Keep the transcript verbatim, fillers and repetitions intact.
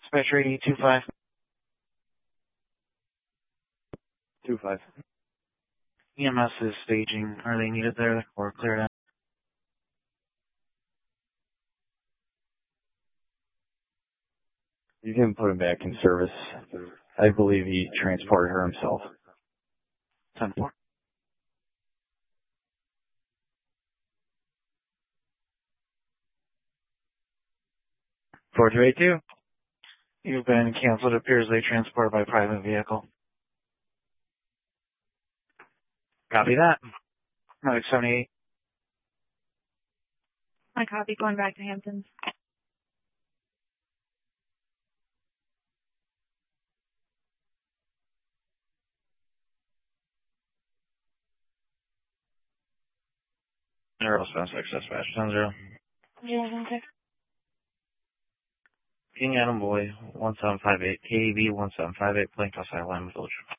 Dispatcher eighty two five. two five. E M S is staging. Are they needed there or cleared out? You can put him back in service. I believe he transported her himself. ten four. four two eight two. You've been canceled. It appears they transported by private vehicle. Copy that. Medic seventy-eight. I copy, going back to Hamptons. Zero seven six dispatch ten zero. zero one six. King Adam Boy one seven five eight. K A B one seven five eight. Plaintiff Island Village.